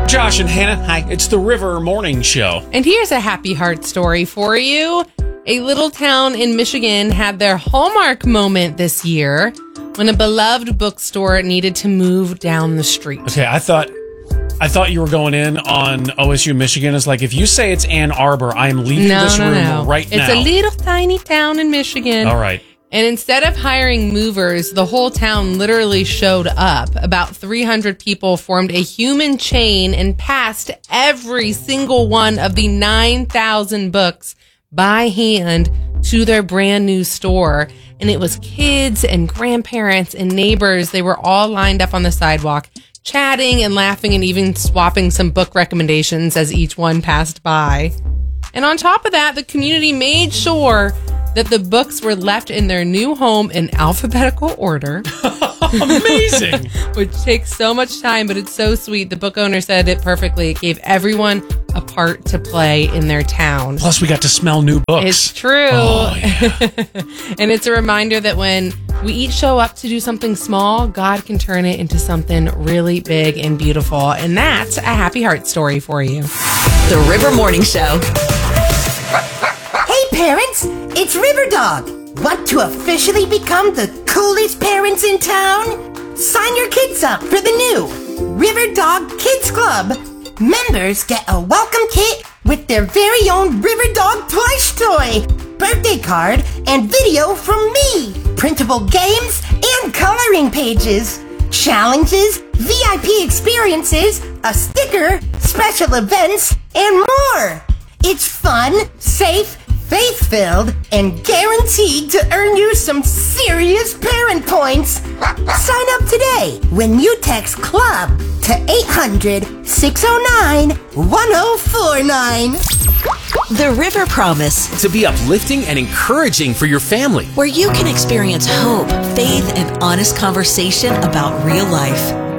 Josh and Hannah, hi, it's the River Morning Show. And here's a happy heart story for you. A little town in Michigan had their Hallmark moment this year when a beloved bookstore needed to move down the street. Okay, I thought you were going in on OSU Michigan. It's like, if you say it's Ann Arbor, I am leaving this room right now. It's a little tiny town in Michigan. All right. And instead of hiring movers, the whole town literally showed up. About 300 people formed a human chain and passed every single one of the 9,000 books by hand to their brand new store. And it was kids and grandparents and neighbors. They were all lined up on the sidewalk, chatting and laughing and even swapping some book recommendations as each one passed by. And on top of that, the community made sure that the books were left in their new home in alphabetical order. Amazing. Which takes so much time, but it's so sweet. The book owner said it perfectly. It gave everyone a part to play in their town. Plus, we got to smell new books. It's true. Oh, yeah. And it's a reminder that when we each show up to do something small, God can turn it into something really big and beautiful. And that's a happy heart story for you. The River Morning Show. Hey parents, it's River Dog. Want to officially become the coolest parents in town? Sign your kids up for the new River Dog Kids Club. Members get a welcome kit with their very own River Dog plush toy, birthday card, and video from me, printable games, and coloring pages, challenges, VIP experiences, a sticker, special events, and more. It's fun, safe, faith-filled, and guaranteed to earn you some serious parent points. Sign up today when you text CLUB to 800-609-1049. The River Promise, To be uplifting and encouraging for your family. where you can experience hope, faith, and honest conversation about real life.